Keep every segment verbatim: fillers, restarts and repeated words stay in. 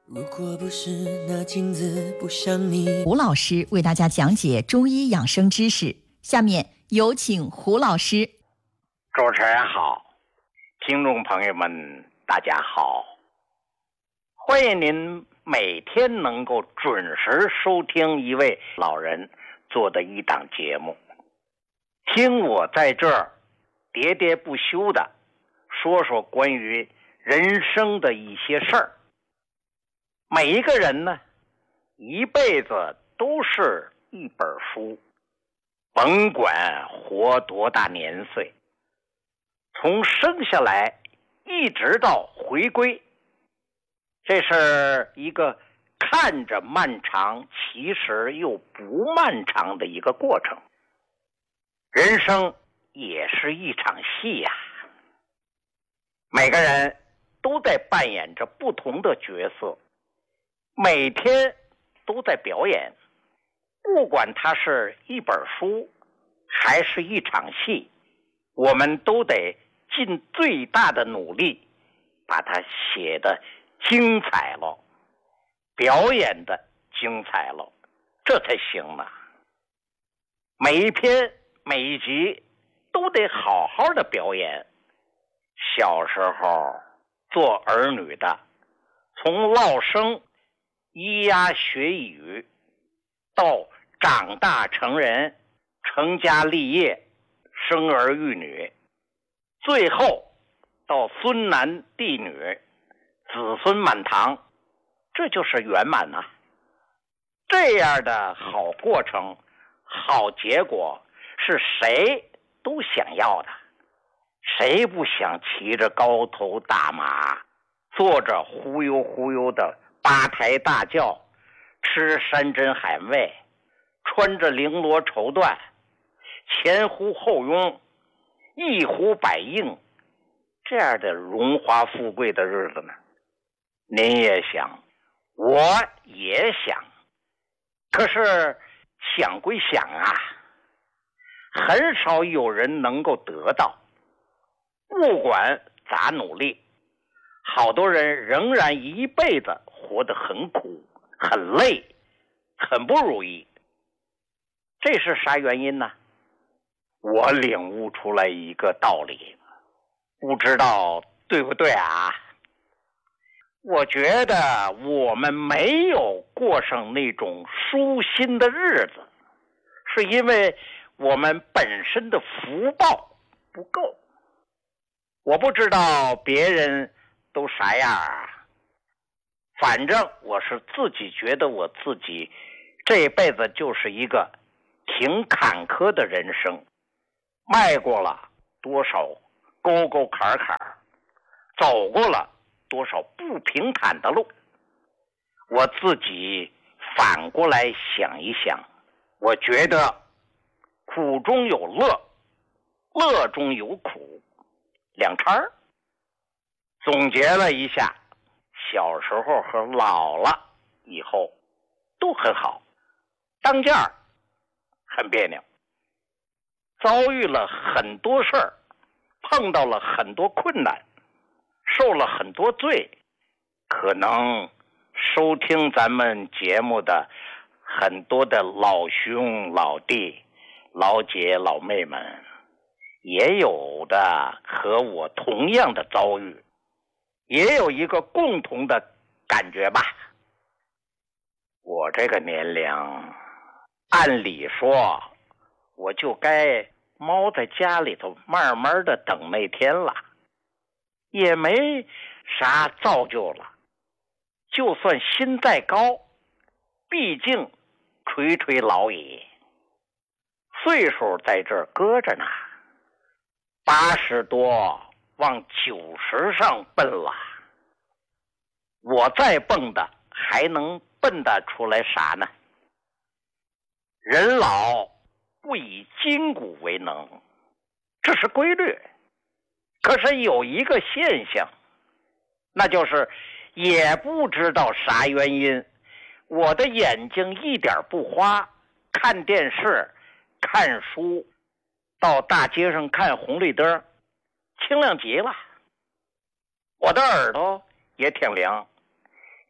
如果不是那镜子不像你。 胡老师为大家讲解中医养生知识，下面有请胡老师。 主持人好，听众朋友们大家好，欢迎您每天能够准时收听一位老人做的一档节目，听我在这儿喋喋不休的说说关于人生的一些事儿。每一个人呢，一辈子都是一本书，甭管活多大年岁，从生下来一直到回归，这是一个看着漫长其实又不漫长的一个过程。人生也是一场戏呀、啊，每个人都在扮演着不同的角色，每天都在表演，不管它是一本书还是一场戏，我们都得尽最大的努力把它写得精彩了，表演的精彩了，这才行呢。每一篇每一集都得好好的表演。小时候做儿女的，从落生咿呀学语，到长大成人，成家立业，生儿育女，最后到孙男弟女，子孙满堂，这就是圆满啊。这样的好过程，好结果，是谁都想要的。谁不想骑着高头大马，坐着忽悠忽悠的八抬大轿，吃山珍海味，穿着绫罗绸缎，前呼后拥，一呼百应，这样的荣华富贵的日子呢？您也想，我也想，可是想归想啊，很少有人能够得到。不管咋努力，好多人仍然一辈子活得很苦很累很不如意。这是啥原因呢？我领悟出来一个道理，不知道对不对啊？我觉得我们没有过上那种舒心的日子，是因为我们本身的福报不够。我不知道别人都啥样啊，反正我是自己觉得我自己这辈子就是一个挺坎坷的人生，迈过了多少沟沟坎坎，走过了多少不平坦的路。我自己反过来想一想，我觉得苦中有乐，乐中有苦，两掺儿。总结了一下，小时候和老了以后都很好，当间儿很别扭，遭遇了很多事儿，碰到了很多困难，受了很多罪。可能收听咱们节目的很多的老兄老弟老姐老妹们，也有的和我同样的遭遇，也有一个共同的感觉吧。我这个年龄，按理说我就该猫在家里头慢慢的等那天了，也没啥造就了。就算心再高，毕竟垂垂老矣，岁数在这儿搁着呢，八十多往九十上奔了。我再蹦的还能蹦得出来啥呢？人老不以筋骨为能，这是规律。可是有一个现象，那就是也不知道啥原因，我的眼睛一点不花，看电视看书，到大街上看红绿灯，清亮极了。我的耳朵也挺灵，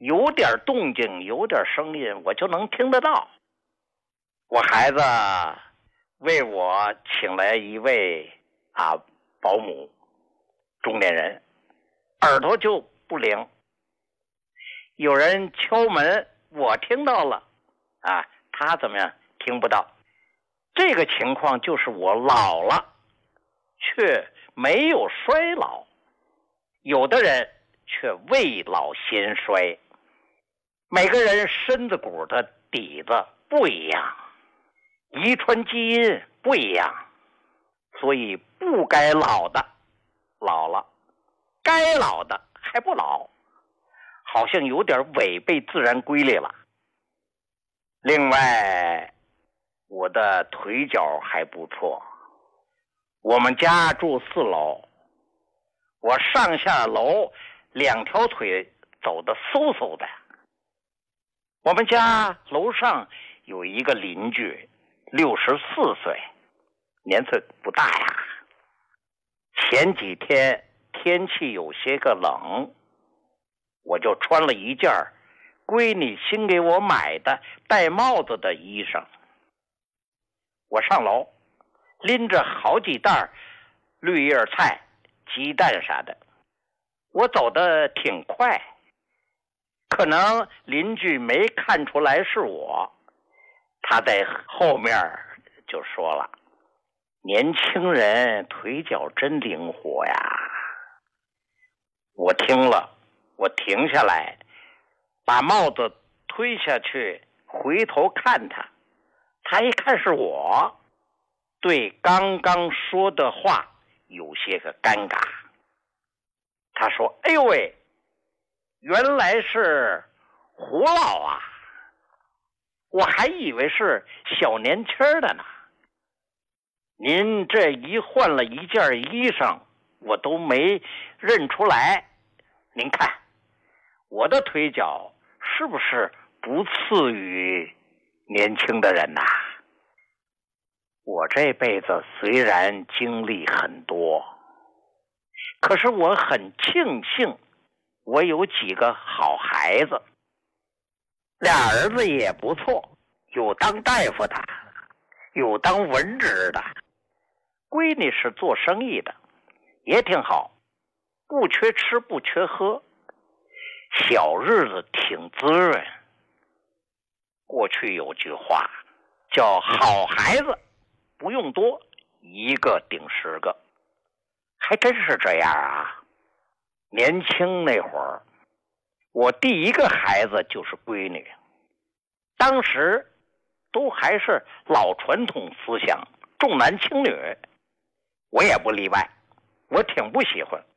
有点动静，有点声音，我就能听得到。我孩子为我请来一位啊保姆，中年人，耳朵就不灵。有人敲门，我听到了，啊，他怎么样？听不到。这个情况就是我老了，却没有衰老。有的人却未老先衰。每个人身子骨的底子不一样，遗传基因不一样，所以不该老的老了，该老的还不老，好像有点违背自然规律了。另外，我的腿脚还不错。我们家住四楼，我上下楼两条腿走得嗖嗖的。我们家楼上有一个邻居，六十四岁，年岁不大呀。前几天天气有些个冷，我就穿了一件闺女新给我买的戴帽子的衣裳。我上楼，拎着好几袋绿叶菜、鸡蛋啥的，我走得挺快。可能邻居没看出来是我，他在后面就说了：“年轻人腿脚真灵活呀。”我听了，我停下来，把帽子推下去，回头看他，他一看是我，对刚刚说的话有些个尴尬。他说：“哎呦喂，原来是胡老啊，我还以为是小年轻的呢。您这一换了一件衣裳，我都没认出来。您看，我的腿脚是不是不次于年轻的人呐？我这辈子虽然经历很多，可是我很庆幸我有几个好孩子，俩儿子也不错，有当大夫的，有当文职的，闺女是做生意的，也挺好，不缺吃不缺喝，小日子挺滋润。过去有句话叫好孩子不用多，一个顶十个，还真是这样啊。年轻那会儿，我第一个孩子就是闺女，当时都还是老传统思想，重男轻女，我也不例外，我挺不喜欢。